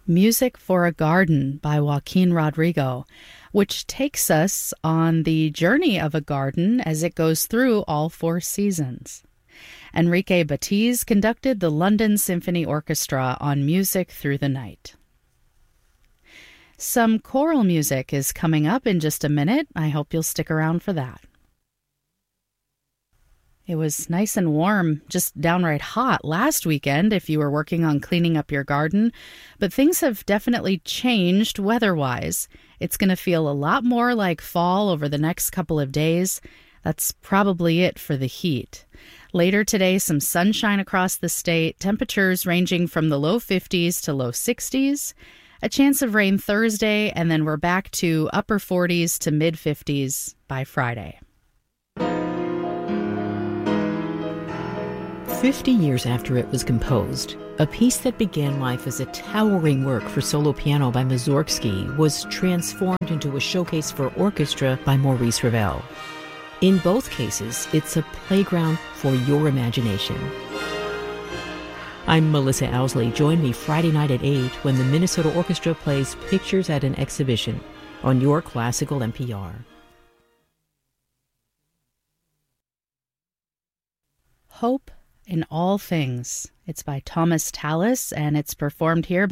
Music for a Garden by Joaquin Rodrigo, which takes us on the journey of a garden as it goes through all four seasons. Enrique Batiz conducted the London Symphony Orchestra on Music Through the Night. Some choral music is coming up in just a minute. I hope you'll stick around for that. It was nice and warm, just downright hot last weekend if you were working on cleaning up your garden, but things have definitely changed weather-wise. It's going to feel a lot more like fall over the next couple of days. That's probably it for the heat. Later today, some sunshine across the state, temperatures ranging from the low 50s to low 60s. A chance of rain Thursday, and then we're back to upper 40s to mid 50s by Friday. 50 years after it was composed, a piece that began life as a towering work for solo piano by Mussorgsky was transformed into a showcase for orchestra by Maurice Ravel. In both cases, it's a playground for your imagination. I'm Melissa Owsley. Join me Friday night at 8 when the Minnesota Orchestra plays Pictures at an Exhibition on your classical NPR. Hope in All Things. It's by Thomas Tallis, and it's performed here